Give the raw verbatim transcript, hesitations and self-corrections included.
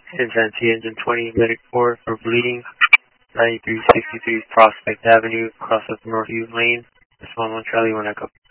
Cincinnati Engine twenty, Medic four for bleeding. ninety-three sixty-three Prospect Avenue, cross of Northview Lane. Response one Charlie, one Echo.